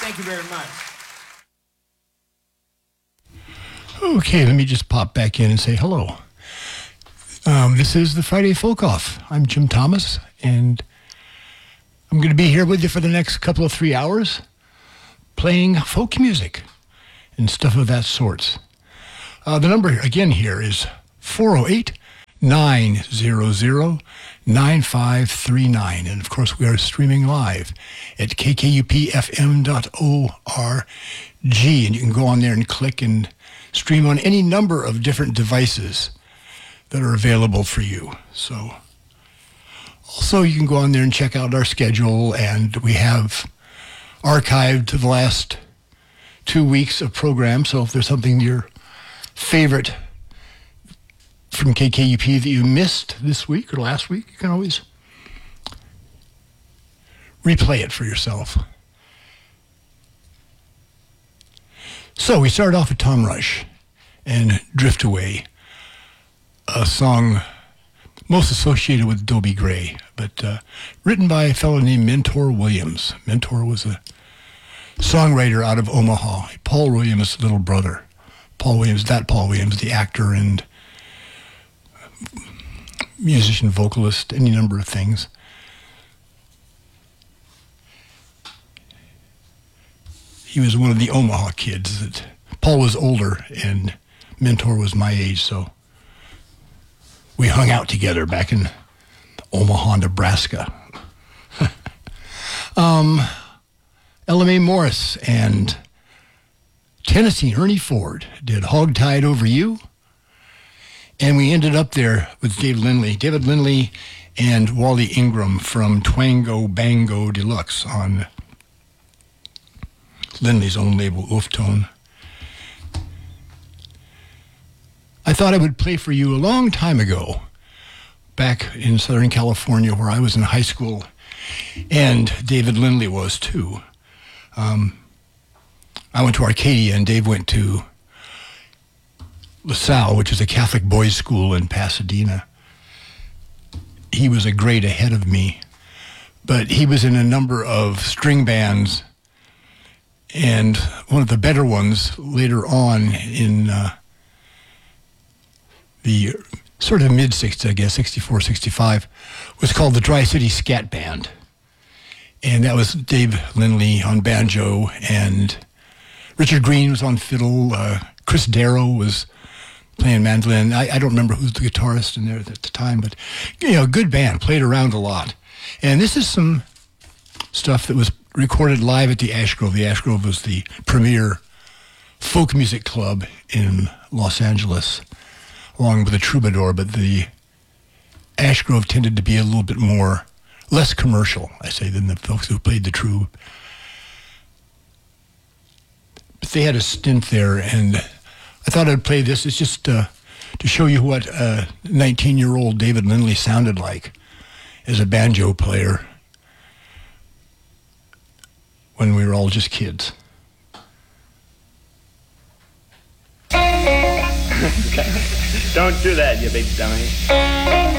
Thank you very much. Okay, let me just pop back in and say hello. This is the Friday Folk Off. I'm Jim Thomas, and I'm going to be here with you for the next couple of 3 hours, playing folk music and stuff of that sort. The number again here is 408-900-9539. And of course, we are streaming live at kkupfm.org. And you can go on there and click and stream on any number of different devices that are available for you. So also you can go on there and check out our schedule, and we have archived the last 2 weeks of program. So if there's something your favorite from KKUP that you missed this week or last week, you can always replay it for yourself. So we started off with Tom Rush and Drift Away, a song most associated with Dobie Gray, but written by a fellow named Mentor Williams. Mentor was a songwriter out of Omaha, Paul Williams' little brother. Paul Williams, the actor and musician, vocalist, any number of things. He was one of the Omaha kids. That Paul was older and Mentor was my age, so we hung out together back in Omaha, Nebraska. Ella Mae Morris and Tennessee Ernie Ford did Hogtied Over You. And we ended up there with David Lindley and Wally Ingram from Twango Bango Deluxe on Lindley's own label, Ooftone. I thought I would play for you a long time ago, back in Southern California, where I was in high school, and David Lindley was too. I went to Arcadia, and Dave went to LaSalle, which is a Catholic boys' school in Pasadena. He was a grade ahead of me, but he was in a number of string bands, and one of the better ones later on in the sort of mid-60s, I guess, 64, 65, was called the Tri-City Scat Band. And that was Dave Lindley on banjo, and Richard Green was on fiddle. Chris Darrow was playing mandolin. I don't remember who's the guitarist in there at the time, but, good band, played around a lot. And this is some stuff that was recorded live at the Ash Grove. The Ash Grove was the premier folk music club in Los Angeles, along with the Troubadour, but the Ash Grove tended to be a little bit less commercial, I say, than the folks who played the Troub. But they had a stint there, and I thought I'd play this. It's just to show you what 19-year-old David Lindley sounded like as a banjo player when we were all just kids. Okay. Don't do that, you big dummy.